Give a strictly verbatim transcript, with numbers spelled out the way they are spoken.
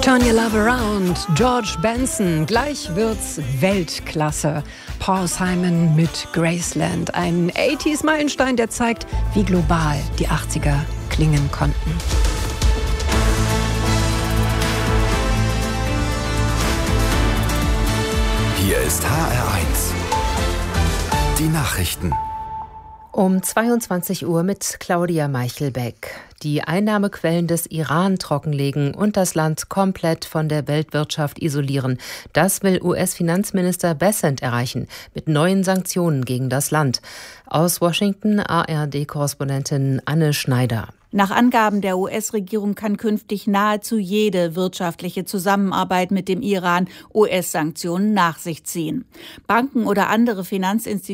Turn Your Love Around, George Benson, gleich wird's Weltklasse. Paul Simon mit Graceland, ein achtziger-Meilenstein, der zeigt, wie global die achtziger klingen konnten. Hier ist H R eins. Die Nachrichten. Um zweiundzwanzig Uhr mit Claudia Meichelbeck. Die Einnahmequellen des Iran trockenlegen und das Land komplett von der Weltwirtschaft isolieren. Das will U S-Finanzminister Bessent erreichen, mit neuen Sanktionen gegen das Land. Aus Washington A R D-Korrespondentin Anne Schneider. Nach Angaben der U S-Regierung kann künftig nahezu jede wirtschaftliche Zusammenarbeit mit dem Iran U S-Sanktionen nach sich ziehen. Banken oder andere Finanzinstitutionen